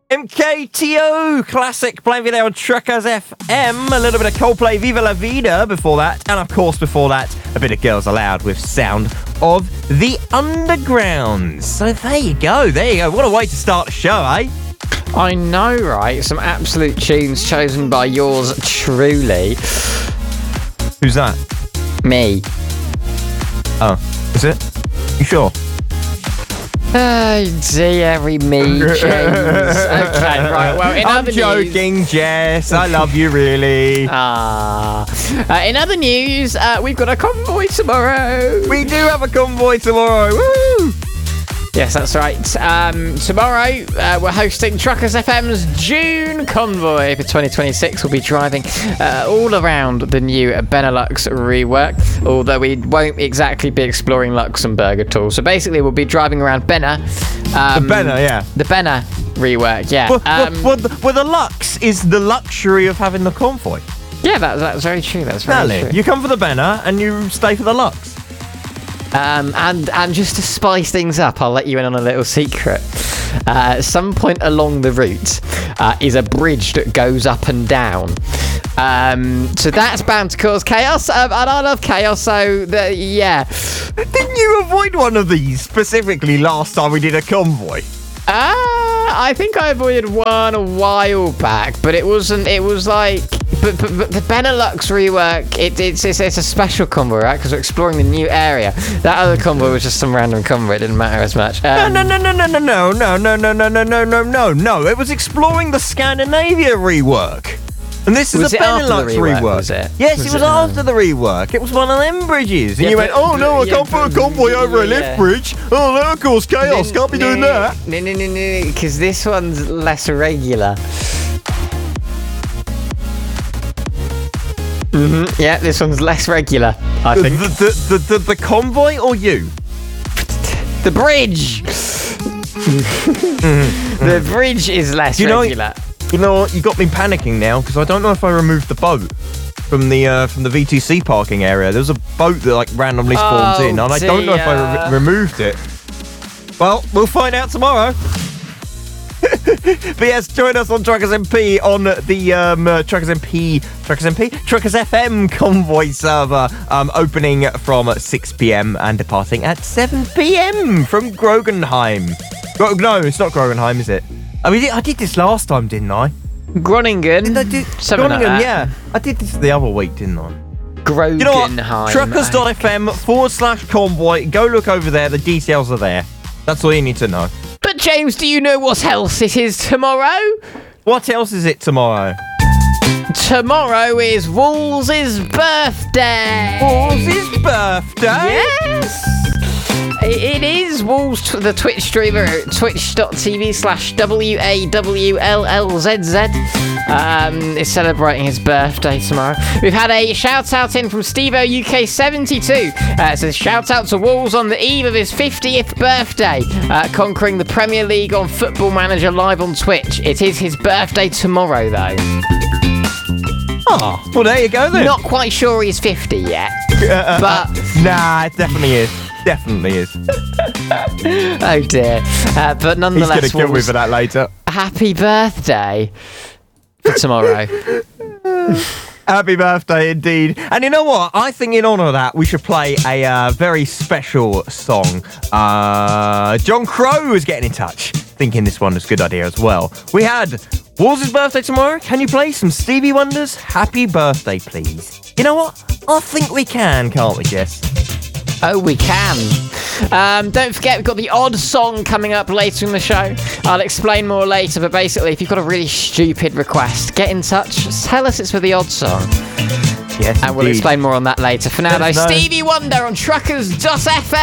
MKTO classic playing video on Truckers FM. A little bit of Coldplay, Viva La Vida before that. And of course, before that, a bit of Girls Aloud with Sound of the Underground. So there you go. What a way to start the show, eh? I know, right? Some absolute tunes chosen by yours truly. Who's that? Me. Oh, is it? You sure? Oh dear, me, James. Okay, right. Well, I'm joking, Jess. I love you, really. In other news, we've got a convoy tomorrow. We do have a convoy tomorrow. Woo! Yes, that's right. Tomorrow, we're hosting Truckers FM's June convoy for 2026. We'll be driving all around the new Benelux rework, although we won't exactly be exploring Luxembourg at all. So basically, we'll be driving around Benna. The Benna, yeah. The Benna rework, yeah. Well, the Lux is the luxury of having the convoy. Yeah, that's very true. That's very true. You come for the Benna and you stay for the Lux. And just to spice things up, I'll let you in on a little secret. Some point along the route is a bridge that goes up and down. So that's bound to cause chaos, and I love chaos, so yeah. Didn't you avoid one of these specifically last time we did a convoy? I think I avoided one a while back, but it wasn't. It was like, but the Benelux rework. It's a special convoy, right? Because we're exploring the new area. That other convoy was just some random convoy. It didn't matter as much. No. It was exploring the Scandinavia rework. And this is a Benelux rework. Was it? Yes, it was after the rework. It was one of them bridges. And you went, oh no, I can't put a convoy over a lift bridge. Oh, that'll cause chaos. Can't be doing that. No, because this one's less regular. Yeah, this one's less regular, I think. The convoy or you? The bridge! The bridge is less regular. You know what? You got me panicking now because I don't know if I removed the boat from the VTC parking area. There was a boat that like randomly spawns in, and I don't know if I removed it. Well, we'll find out tomorrow. But yes, join us on Truckers MP on the Truckers FM convoy server, opening from 6 p.m. and departing at 7 p.m. from Grogenheim. No, it's not Grogenheim, is it? I mean, I did this last time, didn't I? Groningen. Did I do Groningen, like yeah. I did this the other week, didn't I? Grogenheim. You know what? Truckers.fm/convoy. Go look over there. The details are there. That's all you need to know. But James, do you know what else it is tomorrow? What else is it tomorrow? Tomorrow is Wolves' birthday. Wolves' birthday? Yes. It is Wolves, the Twitch streamer, twitch.tv/WAWLLZZ. Is celebrating his birthday tomorrow. We've had a shout out in from Stevo UK72. It says shout out to Wolves on the eve of his 50th birthday, conquering the Premier League on Football Manager live on Twitch. It is his birthday tomorrow, though. Oh, well, there you go then. Not quite sure he's 50 yet, but nah, it definitely is. Definitely is. Oh dear. But nonetheless, he's gonna kill me for that later. Happy birthday for tomorrow. Happy birthday indeed. And you know what? I think in honour of that, we should play a very special song. John Crow is getting in touch, thinking this one is a good idea as well. We had Wolves' birthday tomorrow. Can you play some Stevie Wonder's Happy Birthday, please? You know what? I think we can, can't we, Jess? Oh, we can. Don't forget, we've got the odd song coming up later in the show. I'll explain more later, but basically, if you've got a really stupid request, get in touch. Tell us it's for the odd song. Yes, and we'll explain more on that later. For now, though, Stevie Wonder on Truckers.fm.